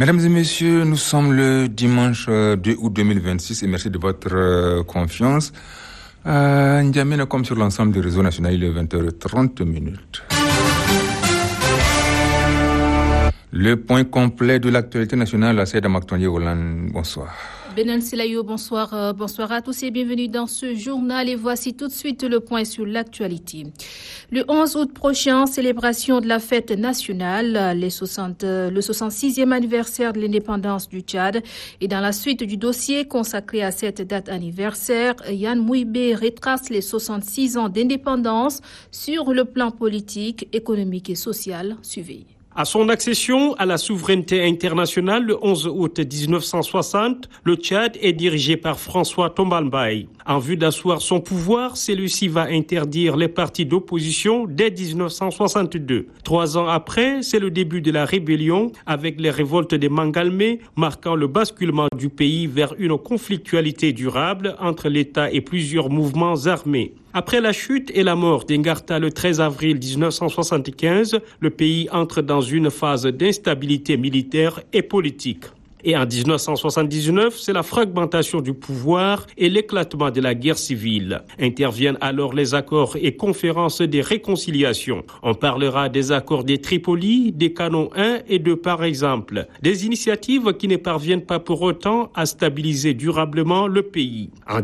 Mesdames et messieurs, nous sommes le dimanche 2 août 2026 et merci de votre confiance. N'Djamena, comme sur l'ensemble du réseau national, il est 20h30. Le point complet de l'actualité nationale, à Saïda Maktonye Hollande. Bonsoir. Benan Silayo, bonsoir. Bonsoir à tous et bienvenue dans ce journal. Et voici tout de suite le point sur l'actualité. Le 11 août prochain, célébration de la fête nationale, le 66e anniversaire de l'indépendance du Tchad. Et dans la suite du dossier consacré à cette date anniversaire, Yann Mouibé retrace les 66 ans d'indépendance sur le plan politique, économique et social. Suivez. À son accession à la souveraineté internationale le 11 août 1960, le Tchad est dirigé par François Tombalbaye. En vue d'asseoir son pouvoir, celui-ci va interdire les partis d'opposition dès 1962. 3 ans après, c'est le début de la rébellion avec les révoltes des Mangalmé, marquant le basculement du pays vers une conflictualité durable entre l'État et plusieurs mouvements armés. Après la chute et la mort d'Engarta le 13 avril 1975, le pays entre dans une phase d'instabilité militaire et politique. Et en 1979, c'est la fragmentation du pouvoir et l'éclatement de la guerre civile. Interviennent alors les accords et conférences des réconciliations. On parlera des accords des Tripoli, des canons 1 et 2 par exemple. Des initiatives qui ne parviennent pas pour autant à stabiliser durablement le pays. En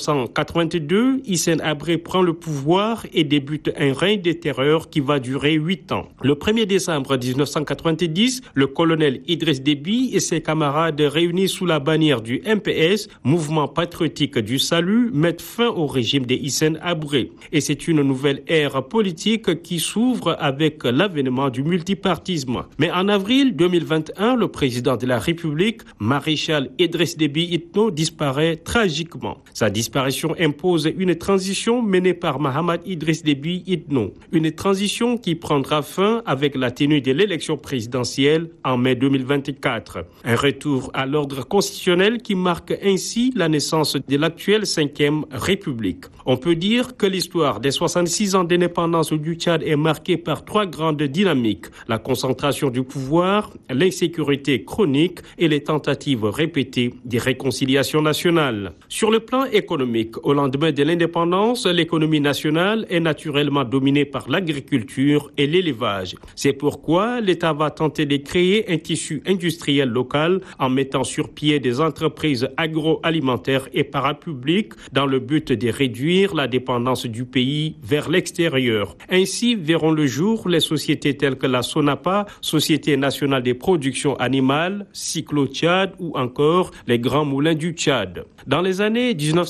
1982, Hissène Habré prend le pouvoir et débute un règne de terreur qui va durer 8 ans. Le 1er décembre 1990, le colonel Idriss Déby et ses camarades réunis sous la bannière du MPS, Mouvement patriotique du salut, mettent fin au régime de Hissène Habré. Et c'est une nouvelle ère politique qui s'ouvre avec l'avènement du multipartisme. Mais en avril 2021, le président de la République, maréchal Idriss Déby Itno, disparaît tragiquement. Sa disparition impose une transition menée par Mahamad Idriss Déby Itno. Une transition qui prendra fin avec la tenue de l'élection présidentielle en mai 2024. Un retour à l'ordre constitutionnel qui marque ainsi la naissance de l'actuelle 5e République. On peut dire que l'histoire des 66 ans d'indépendance du Tchad est marquée par 3 grandes dynamiques: la concentration du pouvoir, l'insécurité chronique et les tentatives répétées de réconciliation nationale. Sur le plan économique, au lendemain de l'indépendance, l'économie nationale est naturellement dominée par l'agriculture et l'élevage. C'est pourquoi l'État va tenter de créer un tissu industriel local en mettant sur pied des entreprises agroalimentaires et parapubliques dans le but de réduire la dépendance du pays vers l'extérieur. Ainsi verront le jour les sociétés telles que la Sonapa, Société nationale des productions animales, Cyclo-Tchad ou encore les grands moulins du Tchad. Dans les années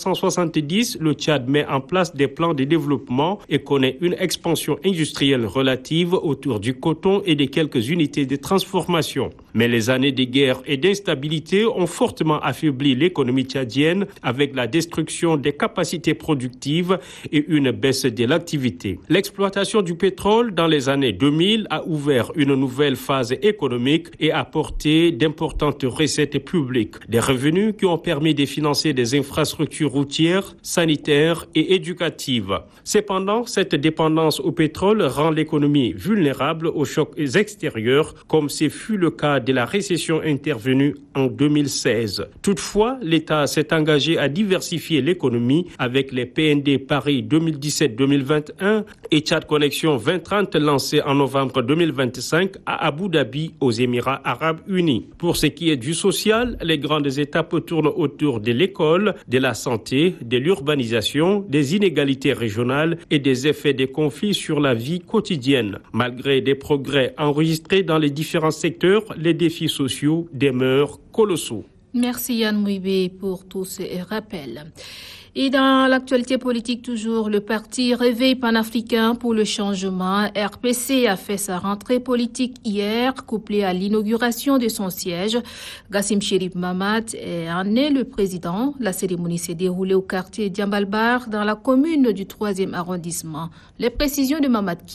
1970, le Tchad met en place des plans de développement et connaît une expansion industrielle relative autour du coton et de quelques unités de transformation. Mais les années de guerre et d'instabilité ont fortement affaibli l'économie tchadienne avec la destruction des capacités productives et une baisse de l'activité. L'exploitation du pétrole dans les années 2000 a ouvert une nouvelle phase économique et apporté d'importantes recettes publiques, des revenus qui ont permis de financer des infrastructures routières, sanitaires et éducatives. Cependant, cette dépendance au pétrole rend l'économie vulnérable aux chocs extérieurs, comme ce fut le cas de la récession intervenue en 2016. Toutefois, l'État s'est engagé à diversifier l'économie avec les PND Paris 2017-2021 et Tchad Connexion 2030 lancé en novembre 2025 à Abu Dhabi aux Émirats Arabes Unis. Pour ce qui est du social, les grandes étapes tournent autour de l'école, de la santé, de l'urbanisation, des inégalités régionales et des effets des conflits sur la vie quotidienne. Malgré des progrès enregistrés dans les différents secteurs, les défis sociaux demeurent colossaux. Merci Yann Mouibé pour tous ces rappels. Et dans l'actualité politique toujours, le parti Réveil panafricain pour le changement, RPC, a fait sa rentrée politique hier, couplée à l'inauguration de son siège. Gassim Chérif Mahamat en est le président. La cérémonie s'est déroulée au quartier Diambalbar, dans la commune du 3e arrondissement. Les précisions de Mamad Kiala.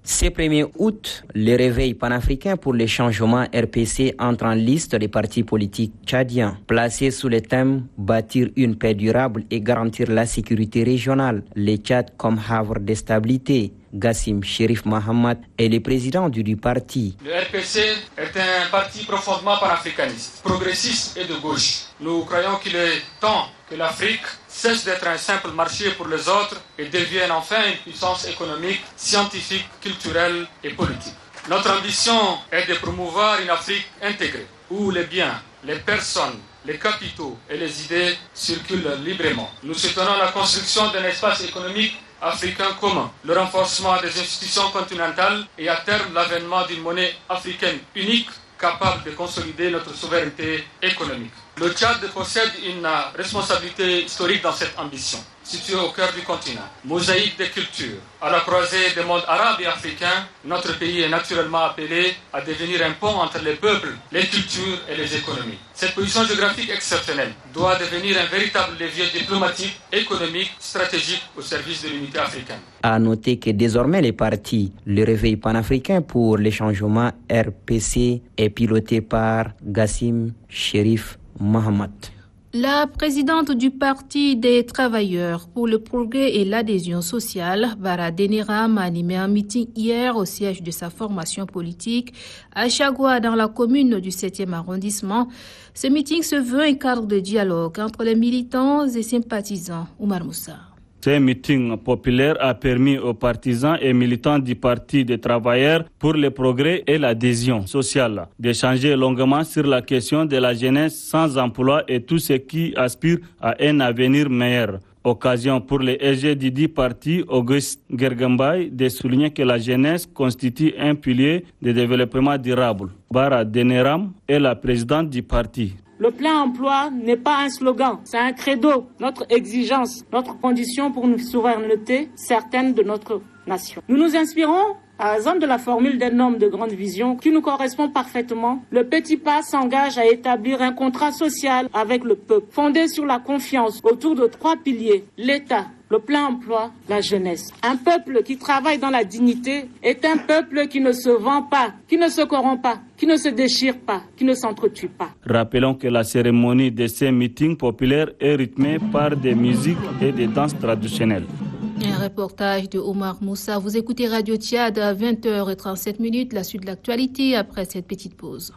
Ce 1er août, le réveil panafricain pour les changements RPC entre en liste des partis politiques tchadiens, placés sous le thème « Bâtir une paix durable et garantir la sécurité régionale, le Tchad comme havre de stabilité ». Gassim Cherif Mahamat est le président du parti. Le RPC est un parti profondément panafricaniste, progressiste et de gauche. Nous croyons qu'il est temps que l'Afrique cesse d'être un simple marché pour les autres et devienne enfin une puissance économique, scientifique, culturelle et politique. Notre ambition est de promouvoir une Afrique intégrée, où les biens, les personnes, les capitaux et les idées circulent librement. Nous soutenons la construction d'un espace économique africain commun, le renforcement des institutions continentales et à terme l'avènement d'une monnaie africaine unique capable de consolider notre souveraineté économique. Le Tchad possède une responsabilité historique dans cette ambition. Situé au cœur du continent, mosaïque des cultures, à la croisée des mondes arabes et africains, notre pays est naturellement appelé à devenir un pont entre les peuples, les cultures et les économies. Cette position géographique exceptionnelle doit devenir un véritable levier diplomatique, économique, stratégique au service de l'unité africaine. À noter que désormais les partis, le réveil panafricain pour les changements RPC est piloté par Gassim Cherif Mahamat. La présidente du Parti des travailleurs pour le progrès et l'adhésion sociale, Bara Adeniram, a animé un meeting hier au siège de sa formation politique à Chagua dans la commune du 7e arrondissement. Ce meeting se veut un cadre de dialogue entre les militants et sympathisants. Oumar Moussa. Ce meeting populaire a permis aux partisans et militants du Parti des travailleurs pour le progrès et l'adhésion sociale d'échanger longuement sur la question de la jeunesse sans emploi et tout ce qui aspire à un avenir meilleur. Occasion pour les EG du dit parti, Auguste Gergambay, de souligner que la jeunesse constitue un pilier de développement durable. Bara Adeniram est la présidente du parti. Le plein emploi n'est pas un slogan, c'est un credo, notre exigence, notre condition pour une souveraineté certaine de notre nation. Nous nous inspirons, par exemple, de la formule d'un homme de grande vision qui nous correspond parfaitement. Le petit pas s'engage à établir un contrat social avec le peuple, fondé sur la confiance autour de 3 piliers, l'État, le plein emploi, la jeunesse. Un peuple qui travaille dans la dignité est un peuple qui ne se vend pas, qui ne se corrompt pas, qui ne se déchire pas, qui ne s'entretue pas. Rappelons que la cérémonie de ces meetings populaires est rythmée par des musiques et des danses traditionnelles. Un reportage de Omar Moussa. Vous écoutez Radio Tchad à 20h37, la suite de l'actualité après cette petite pause.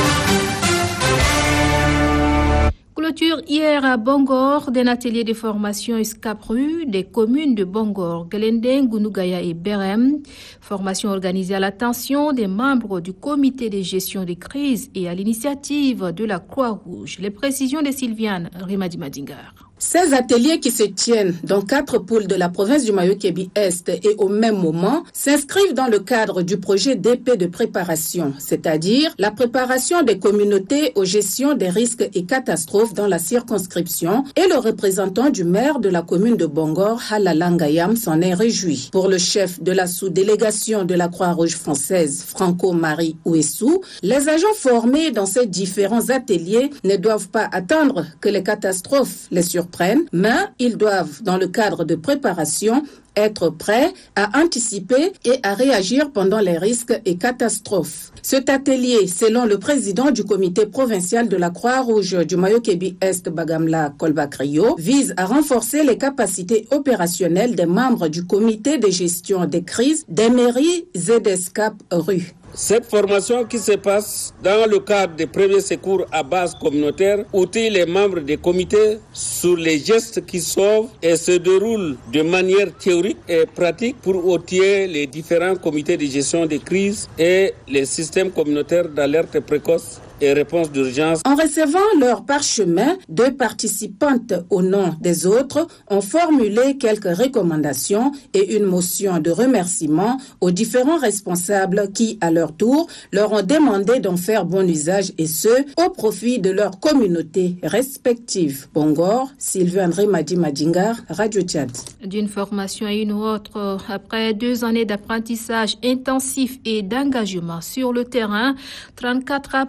Clôture hier à Bangor d'un atelier de formation Escapru des communes de Bangor, Glendeng, Gunugaya et Berem. Formation organisée à l'attention des membres du comité de gestion des crises et à l'initiative de la Croix-Rouge. Les précisions de Sylviane Rimadi Madingar. Ces ateliers qui se tiennent dans 4 pôles de la province du Mayo-Kébi-Est et au même moment s'inscrivent dans le cadre du projet d'épée de préparation, c'est-à-dire la préparation des communautés aux gestions des risques et catastrophes dans la circonscription, et le représentant du maire de la commune de Bangor, Halalangayam, s'en est réjoui. Pour le chef de la sous-délégation de la Croix-Rouge française, Franco-Marie Ouessou, les agents formés dans ces différents ateliers ne doivent pas attendre que les catastrophes les surprennent, mais ils doivent, dans le cadre de préparation, être prêts à anticiper et à réagir pendant les risques et catastrophes. Cet atelier, selon le président du comité provincial de la Croix-Rouge du Mayo-Kébi-Est, Bagamla Kolbakrio, vise à renforcer les capacités opérationnelles des membres du comité de gestion des crises des mairies et des SCAP-RU. Cette formation qui se passe dans le cadre des premiers secours à base communautaire outille les membres des comités sur les gestes qui sauvent et se déroule de manière théorique et pratique pour outiller les différents comités de gestion des crises et les systèmes communautaires d'alerte précoce et réponse d'urgence. En recevant leur parchemin, 2 participantes au nom des autres ont formulé quelques recommandations et une motion de remerciement aux différents responsables qui, à leur tour, leur ont demandé d'en faire bon usage, et ce, au profit de leurs communautés respectives. Bangor, Sylvain Rimadi Madingar, Radio Tchad. D'une formation à une autre, après 2 années d'apprentissage intensif et d'engagement sur le terrain, 34 apprenants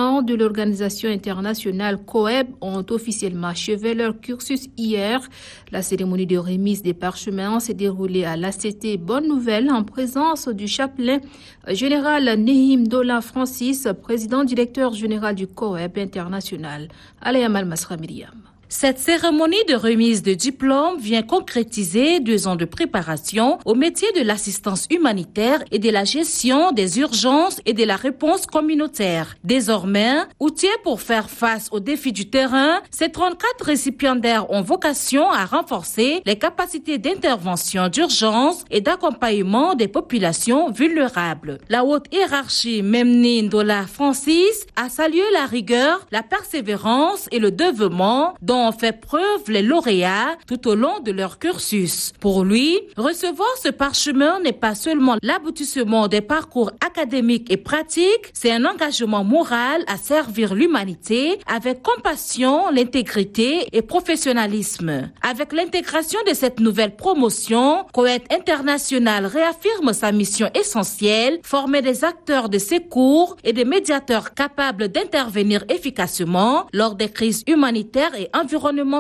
étudiants de l'organisation internationale COEB ont officiellement achevé leur cursus hier. La cérémonie de remise des parchemins s'est déroulée à l'ACT Bonne Nouvelle en présence du chapelain général Nehim Dola Francis, président directeur général du COEB international. Alayamal Masra Myriam. Cette cérémonie de remise de diplôme vient concrétiser 2 ans de préparation au métier de l'assistance humanitaire et de la gestion des urgences et de la réponse communautaire. Désormais, outillés pour faire face aux défis du terrain, ces 34 récipiendaires ont vocation à renforcer les capacités d'intervention d'urgence et d'accompagnement des populations vulnérables. La haute hiérarchie Memni Ndola Francis a salué la rigueur, la persévérance et le dévouement dont ont fait preuve les lauréats tout au long de leur cursus. Pour lui, recevoir ce parchemin n'est pas seulement l'aboutissement des parcours académiques et pratiques, c'est un engagement moral à servir l'humanité avec compassion, l'intégrité et professionnalisme. Avec l'intégration de cette nouvelle promotion, COEB International réaffirme sa mission essentielle, former des acteurs de secours et des médiateurs capables d'intervenir efficacement lors des crises humanitaires et environnementales.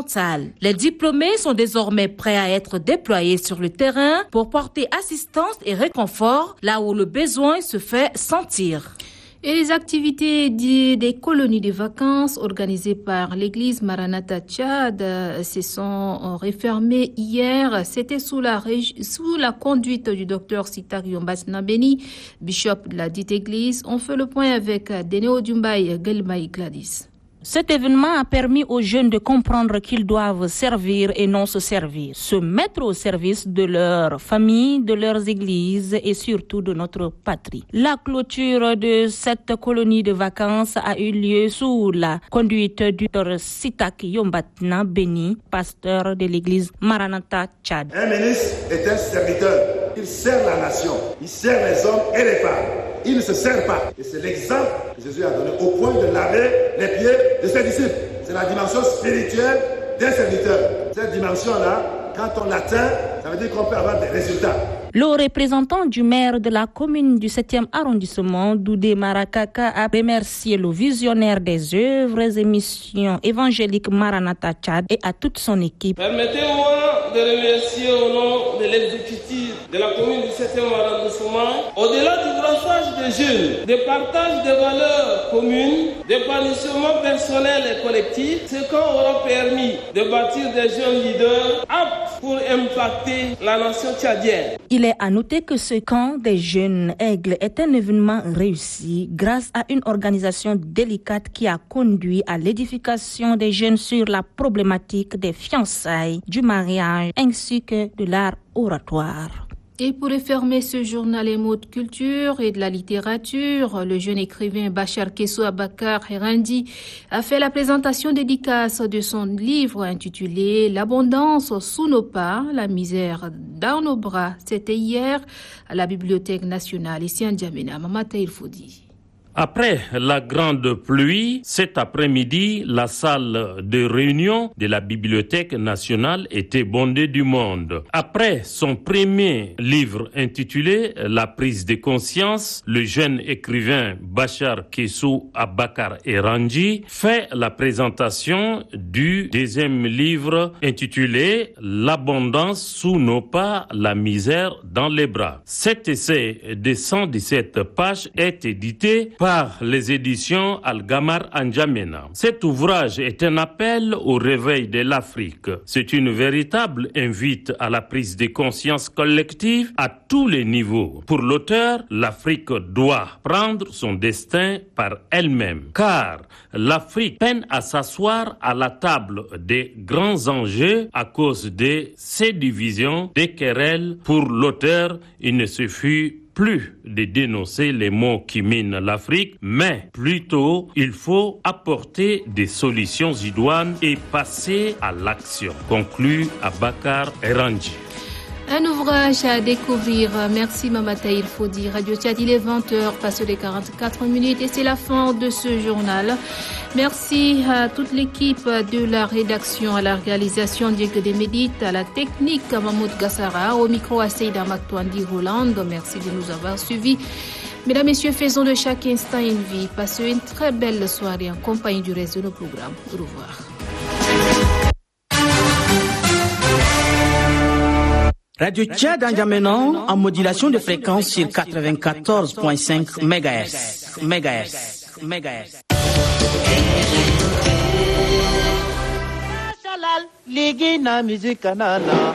Les diplômés sont désormais prêts à être déployés sur le terrain pour porter assistance et réconfort là où le besoin se fait sentir. Et les activités des colonies de vacances organisées par l'église Maranatha Tchad se sont refermées hier. C'était sous la conduite du docteur Sitak Yombatna Beni, bishop de la dite église. On fait le point avec Deneo Dumbaï Gelmaï Gladys. Cet événement a permis aux jeunes de comprendre qu'ils doivent servir et non se servir, se mettre au service de leur famille, de leurs églises et surtout de notre patrie. La clôture de cette colonie de vacances a eu lieu sous la conduite du docteur Sitak Yombatna Beni, pasteur de l'église Maranatha Tchad. Un ministre est un serviteur. Il sert la nation, il sert les hommes et les femmes. Il ne se sert pas. Et c'est l'exemple que Jésus a donné au point de laver les pieds de ses disciples. C'est la dimension spirituelle d'un serviteur. Cette dimension-là, quand on l'atteint, ça veut dire qu'on peut avoir des résultats. Le représentant du maire de la commune du 7e arrondissement, Doudé Marakaka, a remercié le visionnaire des œuvres et missions évangéliques Maranatha Tchad et à toute son équipe. Permettez-moi de remercier au nom de l'exécutif de la commune du 7e arrondissement, au-delà du brassage des jeunes, de partage des valeurs communes, d'épanouissement personnel et collectif, ce qu'on aura permis de bâtir des jeunes leaders aptes pour impacter la nation tchadienne. Il est à noter que ce camp des jeunes aigles est un événement réussi grâce à une organisation délicate qui a conduit à l'édification des jeunes sur la problématique des fiançailles, du mariage ainsi que de l'art oratoire. Et pour refermer ce journal et mots de culture et de la littérature, le jeune écrivain Bachar Kesso Abakar Herandi a fait la présentation dédicace de son livre intitulé « L'abondance sous nos pas, la misère dans nos bras ». C'était hier à la Bibliothèque nationale ici en N'Djamena. Mamata Ilfodi. Après la grande pluie, cet après-midi, la salle de réunion de la Bibliothèque nationale était bondée du monde. Après son premier livre intitulé « La prise de conscience », le jeune écrivain Bachar Kesso Abakar Herandi fait la présentation du deuxième livre intitulé « L'abondance sous nos pas, la misère dans les bras ». Cet essai de 117 pages est édité par les éditions Al-Gamar N'Djamena. Cet ouvrage est un appel au réveil de l'Afrique. C'est une véritable invite à la prise de conscience collective à tous les niveaux. Pour l'auteur, l'Afrique doit prendre son destin par elle-même, car l'Afrique peine à s'asseoir à la table des grands enjeux à cause de ces divisions, des querelles. Pour l'auteur, il ne suffit plus de dénoncer les maux qui minent l'Afrique, mais plutôt il faut apporter des solutions idoines et passer à l'action. Conclut Abakar Herandi. Un ouvrage à découvrir. Merci Mamata Ilfodi. Radio Tchad, il est 20h, passé les 44 minutes et c'est la fin de ce journal. Merci à toute l'équipe de la rédaction, à la réalisation Diego Demedit, à la technique Mahmoud Gassara, au micro à Seida Maktouandi Hollande. Merci de nous avoir suivis. Mesdames, Messieurs, faisons de chaque instant une vie. Passez une très belle soirée en compagnie du reste de nos programmes. Au revoir. Radio Tchad N'Djamena en modulation de fréquence sur 94.5 MHz. Ligina musique nana.